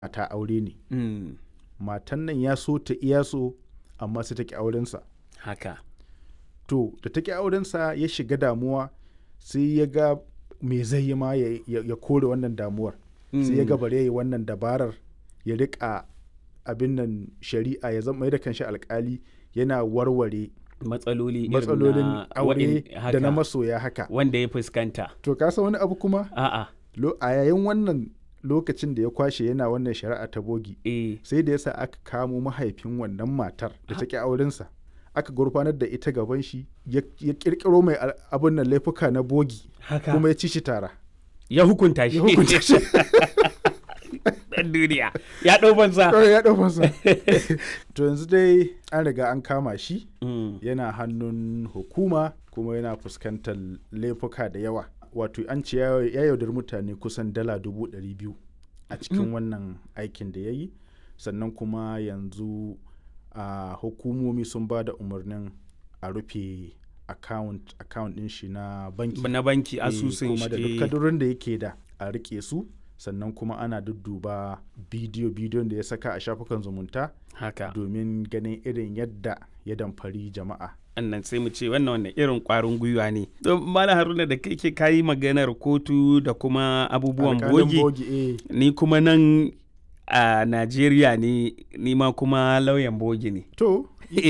ta aure ne. Mm. Matan nan ya so ta iya so amma sai ta ki aurensa. Haka. To da ta ki aurensa ya shiga damuwa sai ya ga me zai yi ma ya kore wannan damuwar. Sai ya ga bare ya yi wannan dabarar ya riƙa abin nan shari'a ya zama da kanshi alƙali yana warware matsalolin aure da na masoya haka. Wanda ya fuskanta. To ka san wani abu kuma? A'a. A yayin wannan lokacin da ya kwashe yana wannan shari'a ta bogi sai da yasa aka kamo mahaifin wannan matar da ta ki aurensa aka gurfanar da ita gaban shi ya kirkiro mai abin nan laifuka na bogi kuma ya ci shi tara ya hukunta shi dan duniya ya ɗau banza to yanzu dai an riga an kama shi yana hannun hukuma kuma yana fuskantar laifuka da yawa. Wato an ce ya yaudar mutane kusan dala 200,000 a cikin wannan aikin da ya yi, sannan kuma yanzu hukumomi sun ba da umarnin a rufe account din shi na banki asusun shi kuma da duk kadurin da yake da a rike su, sannan kuma ana dudduba bidiyon da ya saka a shafukan zumunta haka domin ganin irin yadda ya damfari jama'a. Annan sai mu ce wannan irin kwarin gwiwa ne. Malam Haruna da kake kayi maganar kotu da kuma abubuwan bogi ni kuma nan a Najeriya ne, ni ma kuma lauyan bogi ne. To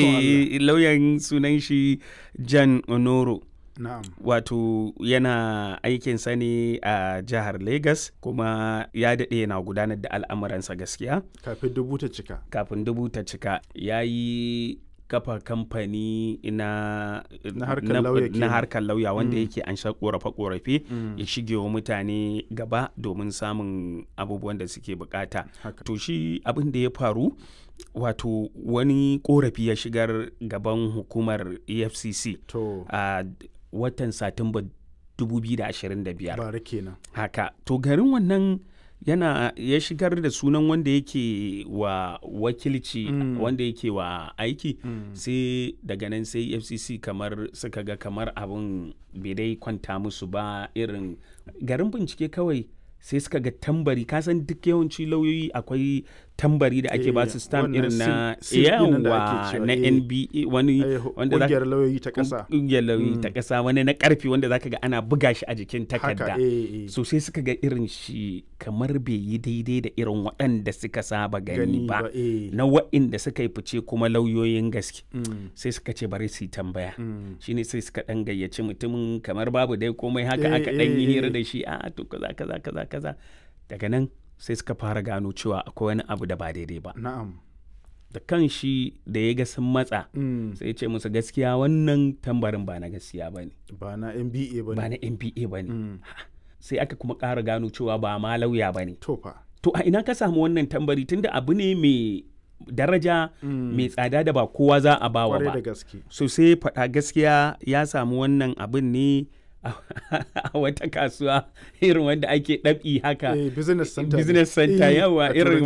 lauyan sunan shi Jan Onoro. Na'am. Wato yana aikinsa ne a jihar Lagos kuma ya daɗe yana gudanar da al'amuransa gaskiya. Kafin dubu ta cika. Ya yi kafa kamfani na harkar lauya wanda yake an sha korafe-korafe ya shige wa mutane gaba domin samun abubuwan da suke bukata. To shi abin da ya faru, wato wani korafi ya shigar gaban hukumar EFCC a watan Satumba 2025. Bara kenan. Haka. To garin wannan ya shigar da sunan wanda yake wa wakilci wanda yake wa aiki sai daga nan sai FCC kamar suka ga kamar abin bai dai kwanta musu ba, irin garin bincike kawai sai suka ga tambari, kasan duk yawanci lauyoyi akwai tambari da ake ba su stamp irin na na NBA wani wanda ƙungiyar lauyoyi ta ƙasa. Ƙungiyar lauyoyi ta ƙasa wani na ƙarfi wanda zaka ga ana buga shi a jikin takarda. So sai suka ga irin shi kamar bai yi daidai da irin waɗanda suka saba gani ba. Na waɗanda suka yi fice kuma lauyoyin gaske. Sai suka ce bari su yi tambaya. Shine sai suka ɗan gayyaci mutumin kamar babu dai komai haka aka ɗan yi hira da shi to kaza. Daga nan sai suka fara gano cewa akwai wani abu da ba daidai ba. Na'am. Da kan shi da ya ga sun matsa sai ya ce musu gaskiya wannan tambarin ba na gaskiya ba ne. Ba na NBA ba ne. Sai aka kuma ƙara gano cewa ba ma lauya ba ne. To a ina ka samu wannan tambari tunda abu ne mai daraja mai tsada da ba kowa za a bawa ba. So sai faɗa gaskiya ya samu wannan abin ne a wata kasuwa irin wanda ake ɗabi haka business center yawa irin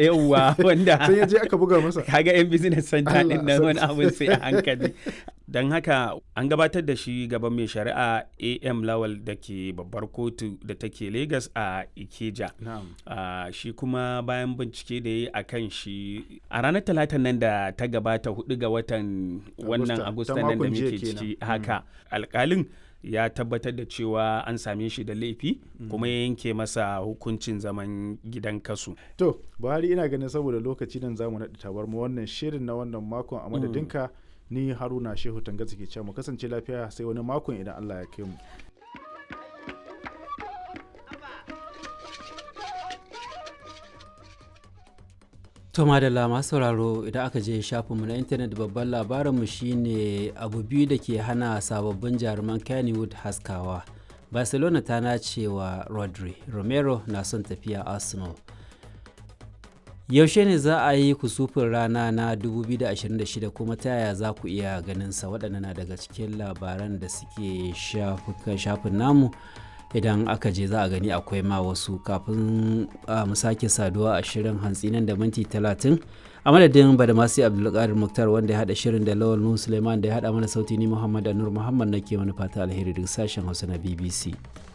wanda sai yaje aka buga masa kaga yan business center din nan wani abin sai a hankali. Don haka an gabatar da shi gaban mai shari'a AM Lawal da ke babbar kotu da take Lagos a Ikeja. Shi kuma bayan bincike da ya yi a kan shi a ranar Talatan nan da ta gabata 4 ga watan wannan Agusta nan da muke ciki haka alƙalin ya tabbatar da cewa an same shi da laifi kuma ya yanke masa hukuncin zaman gidan kasu. To Buhari, ina ganin saboda lokaci nan zamu naɗi tabar mu wannan shirin na wannan makon a madadinka ni Haruna Shehu Tangaza ke cewa mu kasance lafiya sai wani makon idan Allah ya kai mu. To madalla masu sauraro, idan aka je shafinmu na intanet babban labarinmu shine abu biyu da ke hana sababbin jaruman Kennywood haskawa. Barcelona ta nace wa Rodri, Romero na son tafiya Arsenal. Yaushe ne za a yi kusufin rana na 2026 kuma ta yaya za ku iya ganinsa? Waɗannan na daga cikin labaran da suke shafin namu. Idan aka je za a gani akwai ma wasu. Kafin mu sake saduwa a shirin hantsi nan da minti 30 a madadin Badamasi Abdulkadir Muktar wanda ya hada shirin da Lawal Nuhu Suleiman da ya hada mana sauti, ni Muhammad Anur Muhammad nake mana fata alheri daga sashen Hausa na BBC.